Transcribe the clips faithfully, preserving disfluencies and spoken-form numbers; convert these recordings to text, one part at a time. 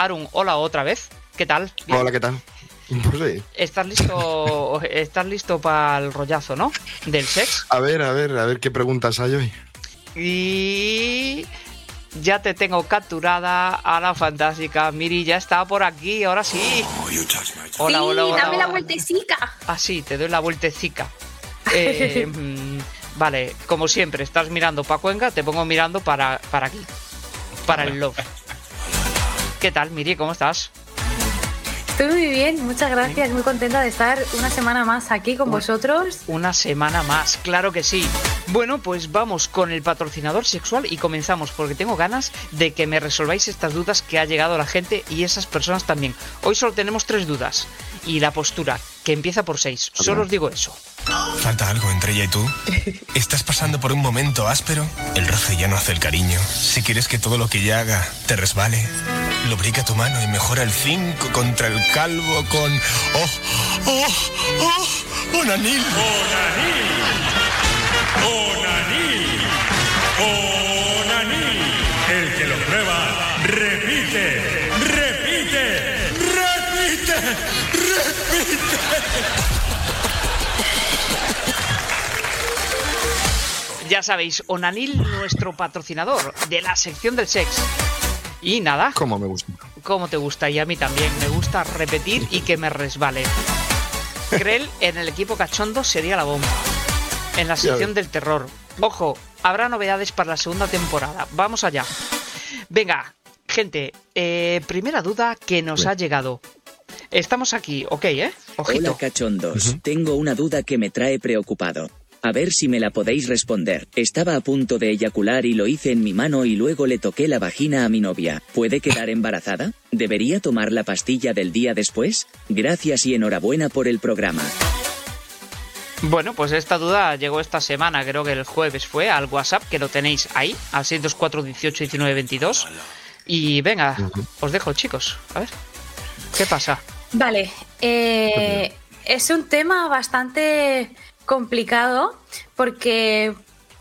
Arun, hola otra vez. ¿Qué tal? ¿Bien? Hola, ¿qué tal? Pues sí. ¿Estás listo, estás listo para el rollazo, no? Del sex. A ver, a ver, a ver qué preguntas hay hoy. Y ya te tengo capturada a la fantástica Miri, ya está por aquí, ahora sí. Hola, sí, hola, hola. Dame hola. la vueltecica. Ah, sí, te doy la vueltecica. Eh, vale, como siempre, estás mirando para Cuenca, te pongo mirando para, para aquí, para el love. ¿Qué tal, Miri? ¿Cómo estás? Estoy muy bien, muchas gracias, muy contenta de estar una semana más aquí con vosotros. Una semana más, claro que sí. Bueno, pues vamos con el patrocinador sexual y comenzamos porque tengo ganas de que me resolváis estas dudas que ha llegado la gente y esas personas también. Hoy solo tenemos tres dudas y la postura, que empieza por seis. Solo os digo eso. ¿Falta algo entre ella y tú? ¿Estás pasando por un momento áspero? El roce ya no hace el cariño. Si quieres que todo lo que ella haga te resbale, lubrica tu mano y mejora el zinc contra el calvo con... ¡Oh! ¡Oh! ¡Oh! ¡Onanil! ¡Onanil! ¡Onanil! ¡Onanil! El que lo prueba, repite, repite, repite, repite. Ya sabéis, Onanil, nuestro patrocinador de la sección del sex. Y nada. ¿Cómo me gusta? ¿Cómo te gusta? Y a mí también. Me gusta repetir y que me resbale. Krell en el equipo cachondo sería la bomba. En la sección del terror. Ojo, habrá novedades para la segunda temporada. Vamos allá. Venga, gente. Eh, primera duda que nos Bien. ha llegado. Estamos aquí, ok, ¿eh? Ojito. Hola, cachondos. Uh-huh. Tengo una duda que me trae preocupado. A ver si me la podéis responder. Estaba a punto de eyacular y lo hice en mi mano y luego le toqué la vagina a mi novia. ¿Puede quedar embarazada? ¿Debería tomar la pastilla del día después? Gracias y enhorabuena por el programa. Bueno, pues esta duda llegó esta semana, creo que el jueves fue, al WhatsApp, que lo tenéis ahí, al seis dos cuatro, dieciocho, diecinueve, veintidós. Y venga, uh-huh. os dejo, chicos. A ver, ¿qué pasa? Vale, eh, es un tema bastante... complicado porque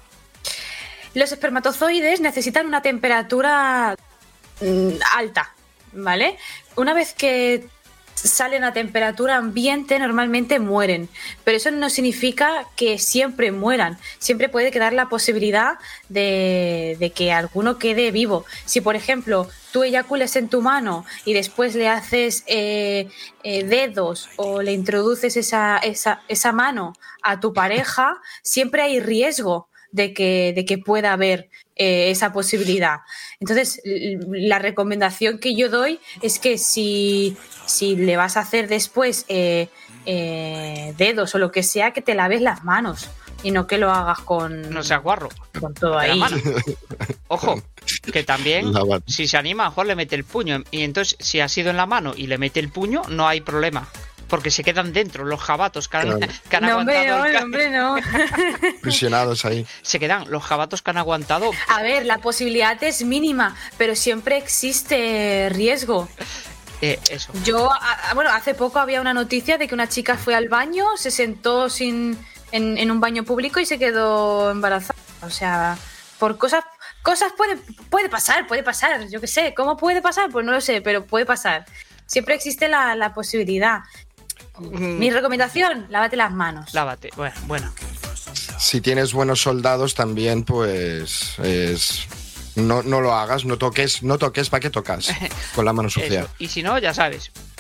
los espermatozoides necesitan una temperatura alta, ¿vale? Una vez que salen a temperatura ambiente normalmente mueren, pero eso no significa que siempre mueran, siempre puede quedar la posibilidad de, de que alguno quede vivo. Si por ejemplo tú eyacules en tu mano y después le haces eh, eh, dedos o le introduces esa, esa, esa mano a tu pareja, siempre hay riesgo de que, de que pueda haber eh, esa posibilidad. Entonces, la recomendación que yo doy es que si, si le vas a hacer después eh, eh, dedos o lo que sea, que te laves las manos y no que lo hagas con... No sea guarro. Con todo ahí. Ojo, que también, si se anima, a Juan le mete el puño. Y entonces, si ha sido en la mano y le mete el puño, no hay problema. Porque se quedan dentro los jabatos que han, claro. que han no, aguantado. Hombre, no, hombre, no. Prisionados ahí. Se quedan los jabatos que han aguantado. A ver, la posibilidad es mínima, pero siempre existe riesgo. Eh, eso. Yo, a, bueno, hace poco había una noticia de que una chica fue al baño, se sentó sin en, en un baño público y se quedó embarazada. O sea, por cosas... Cosas puede, puede pasar, puede pasar, yo qué sé. ¿Cómo puede pasar? Pues no lo sé, pero puede pasar. Siempre existe la, la posibilidad. Mm. Mi recomendación, lávate las manos. Lávate, bueno, bueno. Si tienes buenos soldados también, pues es... No, no lo hagas, no toques, no toques, ¿para qué tocas? Con la mano sucia. Eso. Y si no, ya sabes,